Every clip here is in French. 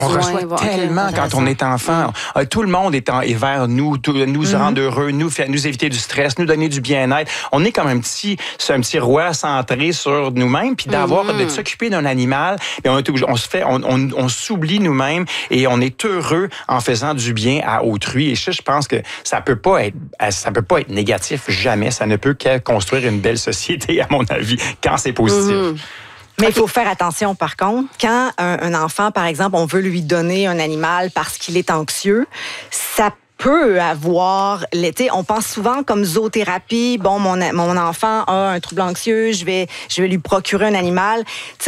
On reçoit tellement quand on est enfant. Tout le monde est vers nous, nous rendre heureux, nous éviter du stress, nous donner du bien-être. On est comme un petit roi centré sur nous-mêmes, puis de s'occuper d'un animal, et on s'oublie nous-mêmes et on est heureux en faisant du bien à autrui. Et je pense que ça peut pas être négatif jamais. Ça ne peut que construire une belle société, à mon avis, quand c'est positif. Mais il faut faire attention, par contre. Quand un enfant, par exemple, on veut lui donner un animal parce qu'il est anxieux, ça peut avoir, on pense souvent comme zoothérapie. Bon, mon enfant a un trouble anxieux, je vais lui procurer un animal.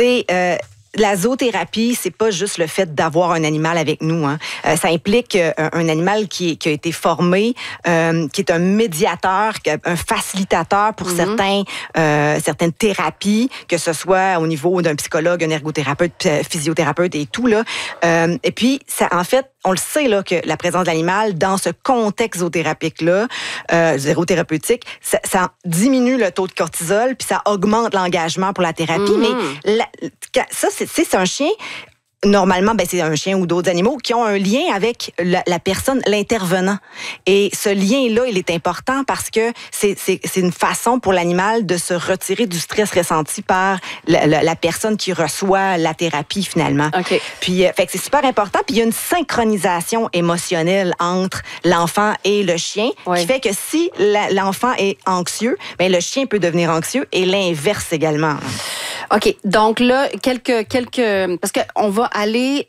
La zoothérapie, c'est pas juste le fait d'avoir un animal avec nous. Hein. Ça implique un animal qui a été formé, qui est un médiateur, un facilitateur pour certaines thérapies, que ce soit au niveau d'un psychologue, un ergothérapeute, physiothérapeute et tout là. Et puis, ça, en fait, on le sait là que la présence de l'animal dans ce contexte zoothérapeutique-là, zérothérapeutique, ça diminue le taux de cortisol puis ça augmente l'engagement pour la thérapie. Mais ça, c'est un chien. Normalement, c'est un chien ou d'autres animaux qui ont un lien avec la personne, l'intervenant. Et ce lien-là, il est important parce que c'est une façon pour l'animal de se retirer du stress ressenti par la personne qui reçoit la thérapie, finalement. Okay. Puis, fait que c'est super important. Puis, il y a une synchronisation émotionnelle entre l'enfant et le chien qui fait que si l'enfant est anxieux, le chien peut devenir anxieux et l'inverse également. OK. Donc là, quelques parce qu'on va aller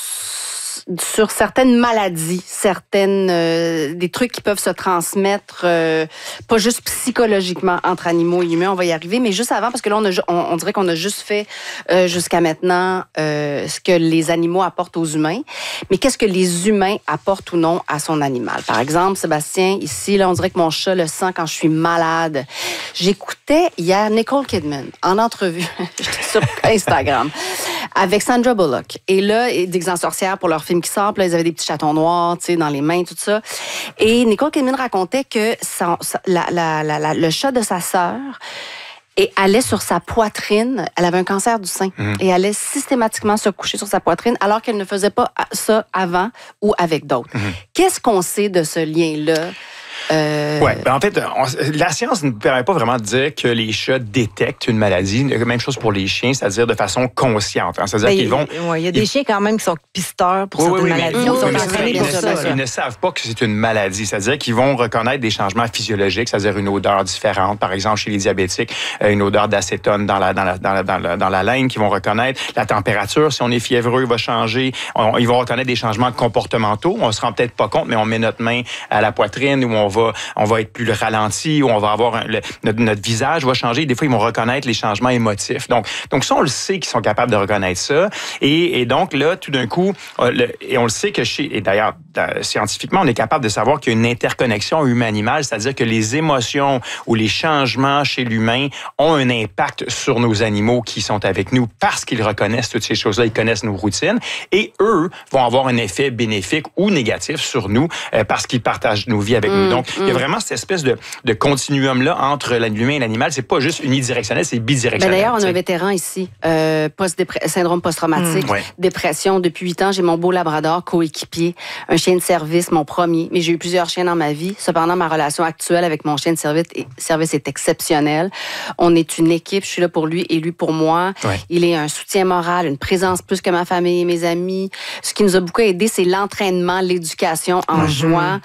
sur certaines maladies, des trucs qui peuvent se transmettre, pas juste psychologiquement entre animaux et humains, on va y arriver, mais juste avant, parce que là, on dirait qu'on a juste fait jusqu'à maintenant ce que les animaux apportent aux humains, mais qu'est-ce que les humains apportent ou non à son animal? Par exemple, Sébastien, ici, là, on dirait que mon chat le sent quand je suis malade. J'écoutais hier Nicole Kidman en entrevue, j'étais sur Instagram, avec Sandra Bullock. Et là, des sorcières pour leur film qui sort, puis là, ils avaient des petits chatons noirs, tu sais, dans les mains, tout ça. Et Nicole Kidman racontait que le chat de sa sœur allait sur sa poitrine. Elle avait un cancer du sein. Et allait systématiquement se coucher sur sa poitrine alors qu'elle ne faisait pas ça avant ou avec d'autres. Qu'est-ce qu'on sait de ce lien-là? En fait, la science ne permet pas vraiment de dire que les chats détectent une maladie. Même chose pour les chiens, c'est-à-dire de façon consciente. Hein. C'est-à-dire qu'ils vont... Il y a des chiens quand même qui sont pisteurs pour certaines maladies. Ils ne savent pas que c'est une maladie. C'est-à-dire qu'ils vont reconnaître des changements physiologiques, c'est-à-dire une odeur différente. Par exemple, chez les diabétiques, une odeur d'acétone dans la laine qu'ils vont reconnaître. La température, si on est fiévreux, va changer. Ils vont reconnaître des changements comportementaux. On se rend peut-être pas compte, mais on met notre main à la poitrine ou on va être plus ralenti ou on va avoir notre visage va changer. Des fois, ils vont reconnaître les changements émotifs. Donc ça, on le sait qu'ils sont capables de reconnaître ça. Et donc là, tout d'un coup, et on le sait que et d'ailleurs, scientifiquement, on est capable de savoir qu'il y a une interconnexion humain-animal, c'est-à-dire que les émotions ou les changements chez l'humain ont un impact sur nos animaux qui sont avec nous parce qu'ils reconnaissent toutes ces choses-là, ils connaissent nos routines et eux vont avoir un effet bénéfique ou négatif sur nous parce qu'ils partagent nos vies avec nous. Donc, il y a vraiment cette espèce de continuum-là entre l'humain et l'animal. C'est pas juste unidirectionnel, c'est bidirectionnel. D'ailleurs, on a un vétéran ici, syndrome post-traumatique, dépression. Depuis 8 ans, j'ai mon beau labrador coéquipier, un chien de service, mon premier. Mais j'ai eu plusieurs chiens dans ma vie. Cependant, ma relation actuelle avec mon chien de service est exceptionnelle. On est une équipe. Je suis là pour lui et lui pour moi. Ouais. Il est un soutien moral, une présence plus que ma famille et mes amis. Ce qui nous a beaucoup aidé, c'est l'entraînement, l'éducation en jouant.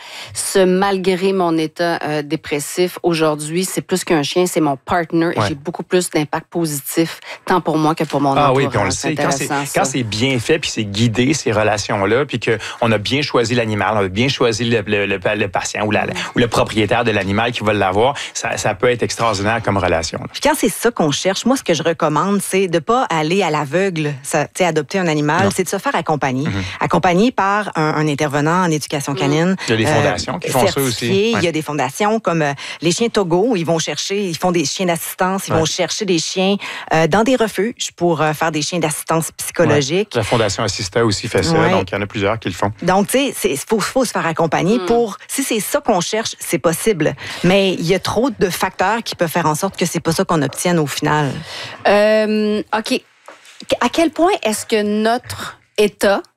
Malgré mon état dépressif, aujourd'hui, c'est plus qu'un chien, c'est mon partner et j'ai beaucoup plus d'impact positif, tant pour moi que pour mon entourage. Ah oui, puis on le sait. Quand c'est bien fait, puis c'est guidé, ces relations-là, puis qu'on a bien choisi l'animal, on a bien choisi le patient ou le propriétaire de l'animal qui va l'avoir, ça peut être extraordinaire comme relation. Là. Puis quand c'est ça qu'on cherche, moi, ce que je recommande, c'est de ne pas aller à l'aveugle, adopter un animal, c'est de se faire accompagner. Accompagné par un intervenant en éducation canine. Il y a des fondations qui font ça aussi. Ouais. Il y a des fondations comme les chiens Togo, ils font des chiens d'assistance, ils vont chercher des chiens dans des refuges pour faire des chiens d'assistance psychologique. La Fondation Assista aussi fait ça, donc il y en a plusieurs qui le font. Donc, tu sais, il faut se faire accompagner pour... Si c'est ça qu'on cherche, c'est possible. Mais il y a trop de facteurs qui peuvent faire en sorte que c'est pas ça qu'on obtienne au final. OK. À quel point est-ce que notre État